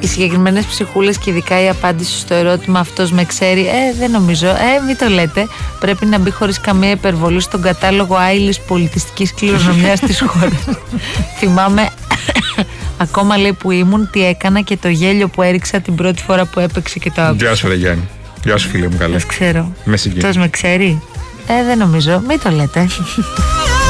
Οι συγκεκριμένες ψυχούλες και ειδικά η απάντηση στο ερώτημα αυτός με ξέρει, δεν νομίζω, μην το λέτε. Πρέπει να μπει χωρίς καμία υπερβολή στον κατάλογο άειλης πολιτιστικής κληρονομιάς της χώρας. Θυμάμαι ακόμα, λέει, που ήμουν, τι έκανα και το γέλιο που έριξα την πρώτη φορά που έπαιξε και το άκουσα. Γεια σου, ρε Γιάννη. Γεια σου, φίλε μου, καλέ. Σας ξέρω. Με συγκίνησε. Αυτός με ξέρει. Δεν νομίζω, μην το λέτε.